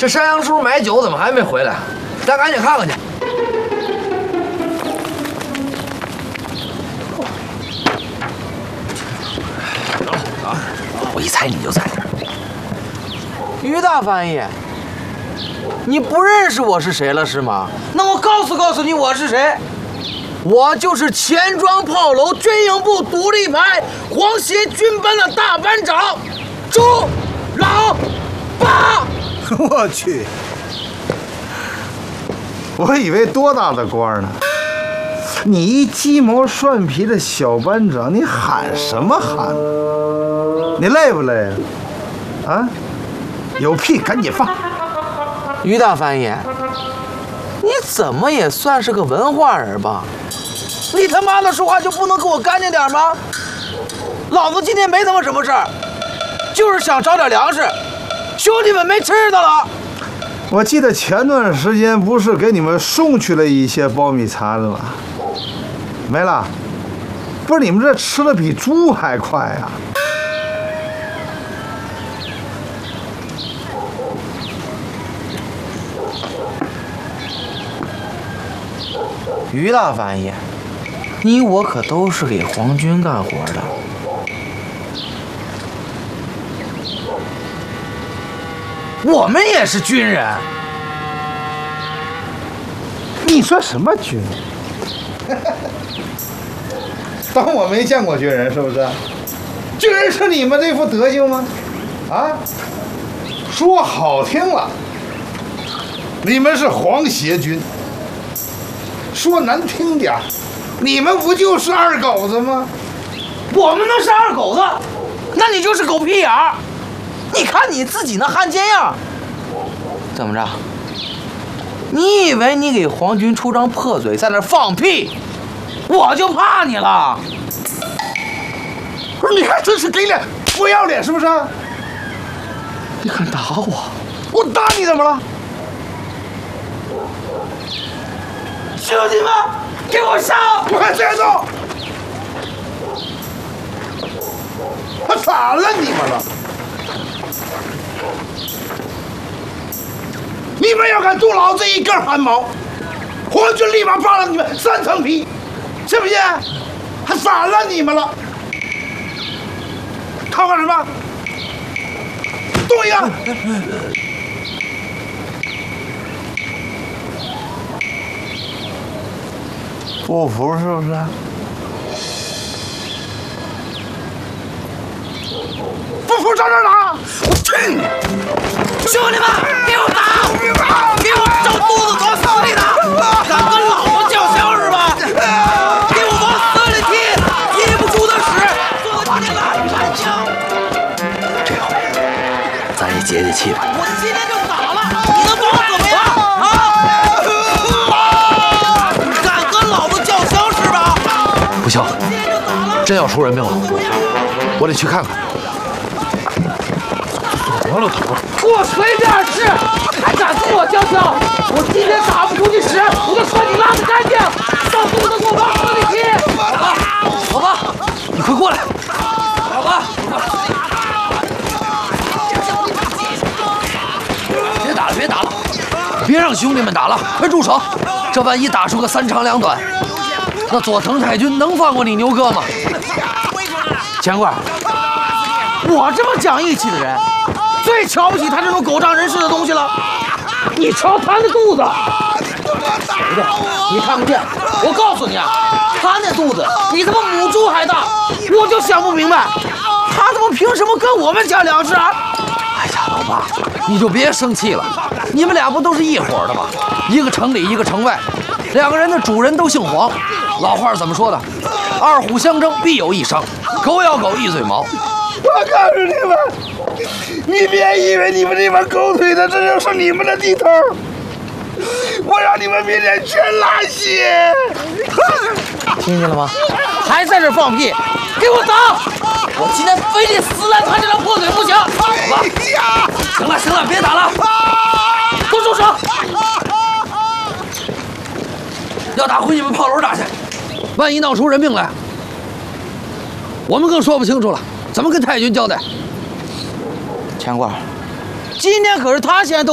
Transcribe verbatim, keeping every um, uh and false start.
这山羊叔买酒怎么还没回来？咱赶紧看看去。啊！我一猜你就在这儿。 于大翻译，你不认识我是谁了是吗？那我告诉告诉你我是谁。我就是钱庄炮楼军营部独立排皇协军班的大班长周老八。 我去，我以为多大的官呢？你一鸡毛蒜皮的小班长，你喊什么喊？你累不累啊？啊？有屁赶紧放！ 于大翻译，你怎么也算是个文化人吧？你他妈的说话就不能给我干净点吗？老子今天没他妈什么事儿，就是想找点粮食，兄弟们没吃的了。 我记得前段时间不是给你们送去了一些苞米碴子吗？没了？不是你们这吃的比猪还快呀、啊！ 于大翻译，你我可都是给皇军干活的。我们也是军人。 你说什么军？当我没见过军人是不是？军人是你们这副德行吗？啊？说好听了，你们是皇协军；说难听点，你们不就是二狗子吗？ 我们那是二狗子，那你就是狗屁眼儿。你看你自己那汉奸样，怎么着？你以为你给皇军出张破嘴，在那放屁，我就怕你了？ 不是，你还真是给脸不要脸，是不是？ 你敢打我？ 我打你怎么了？ 兄弟们，给我上！ 快接住！他咋了你们了？你们要敢动老子一根汗毛，皇军立马扒了你们三层皮，信不信？还咋了你们了？看看什么？动一个！不服是不是？不服上这儿打！我去你！ 兄弟们，给我打！给我照肚子往死里打！敢跟老子叫嚣是吧？给我往死里踢！踢不出的屎，做个天拉满枪！ 这回咱也解解气吧。 我今天就打了，你能把我怎么样啊？敢跟老子叫嚣是吧？ 不行，真要出人命了，我得去看看。得了，头， 给我随便吃，还敢跟我叫嚣？我今天打不出去屎，我就算你拉的干净，照肚子给我往死里踢！老八，老八， 你快过来！ 老八， 别打了，别打了，别让兄弟们打了，快住手！这万一打出个三长两短，那佐藤太君能放过你牛哥吗？ 钱贵，我这么讲义气的人，最瞧不起他这种狗仗人势的东西了。你瞧他那肚子，不对，你看不见。我告诉你啊，他那肚子比他妈母猪还大，我就想不明白，他怎么凭什么跟我们抢粮食啊？ 哎呀，老爸，你就别生气了，你们俩不都是一伙的吗？一个城里，一个城外，两个人的主人都姓黄。老话怎么说的？二虎相争必有一伤，狗咬狗一嘴毛。 我告诉你们，你别以为你们这帮狗腿子，这就是你们的地头，我让你们明天全拉稀！ 听见了吗？还在这放屁，给我打！我今天非得撕烂他这张破嘴不行！好吧，行了行了，别打了，都住手！ 要打回你们炮楼打去，万一闹出人命来，我们更说不清楚了，怎么跟太君交代？ 钱贵，今天可是他先动。